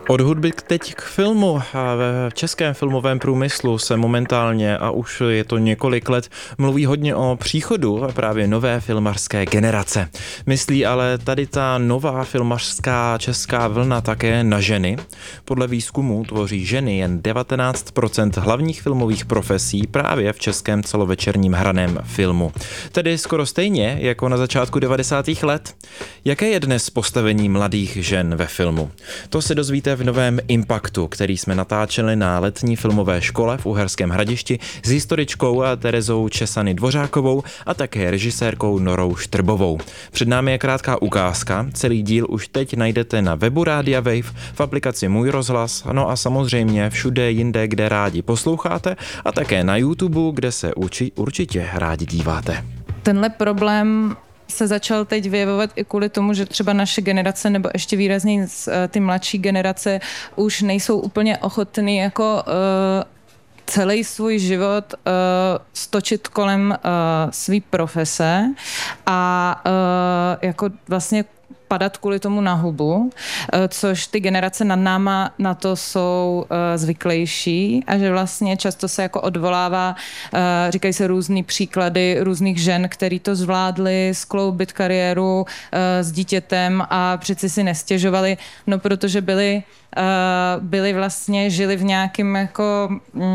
Od hudby teď k filmu. V českém filmovém průmyslu se momentálně, a už je to několik let, mluví hodně o příchodu právě nové filmařské generace. Myslí ale tady ta nová filmařská česká vlna také na ženy. Podle výzkumu tvoří ženy jen 19% hlavních filmových profesí právě v českém celovečerním hraném filmu. Tedy skoro stejně jako na začátku 90. let. Jaké je dnes postavení mladých žen ve filmu? To se dozvíte v novém Impaktu, který jsme natáčeli na letní filmové škole v Uherském Hradišti s historičkou Terezou Česany Dvořákovou a také režisérkou Norou Štrbovou. Před námi je krátká ukázka, celý díl už teď najdete na webu Rádia Wave, v aplikaci Můj rozhlas, no a samozřejmě všude jinde, kde rádi posloucháte, a také na YouTube, kde se určitě rádi díváte. Tenhle problém se začal teď vyjevovat i kvůli tomu, že třeba naše generace nebo ještě výrazněji ty mladší generace už nejsou úplně ochotný jako celý svůj život stočit kolem svý profese a jako vlastně padat kvůli tomu na hubu, což ty generace nad náma na to jsou zvyklejší a že vlastně často se jako odvolává, říkají se různý příklady různých žen, který to zvládly skloubit kariéru s dítětem a přeci si nestěžovali, no protože byli vlastně, žili v nějakém jako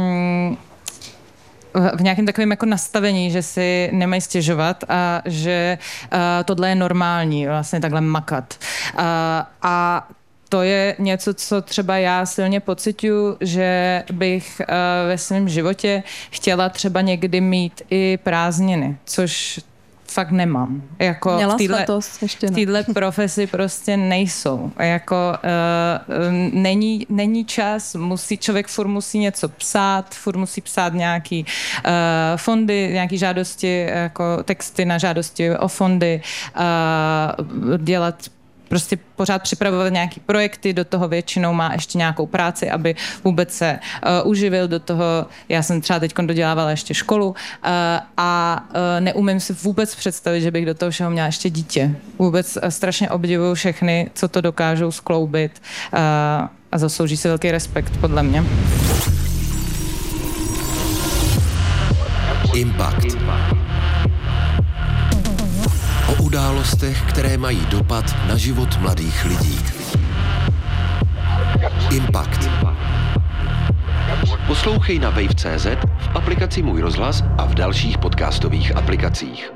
v nějakém takovém jako nastavení, že si nemají stěžovat a že tohle je normální, vlastně takhle makat. A to je něco, co třeba já silně pociťuji, že bych ve svém životě chtěla třeba někdy mít i prázdniny, což fakt nemám. Jako v téhle profesi prostě nejsou. Jako není čas, člověk musí něco psát, musí psát nějaký fondy, nějaký žádosti, jako texty na žádosti o fondy, dělat prostě pořád připravovat nějaký projekty, do toho většinou má ještě nějakou práci, aby vůbec se uživil do toho. Já jsem třeba teď dodělávala ještě školu a neumím si vůbec představit, že bych do toho všeho měla ještě dítě. Vůbec strašně obdivuju všechny, co to dokážou skloubit a zaslouží si velký respekt, podle mě. Impact. O událostech, které mají dopad na život mladých lidí. Impact. Poslouchej na wave.cz, v aplikaci Můj rozhlas a v dalších podcastových aplikacích.